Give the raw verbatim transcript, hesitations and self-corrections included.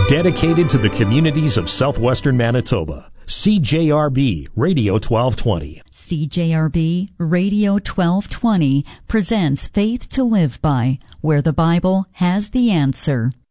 Dedicated to the communities of southwestern Manitoba, C J R B Radio twelve twenty. C J R B Radio twelve twenty presents Faith to Live By, where the Bible has the answer.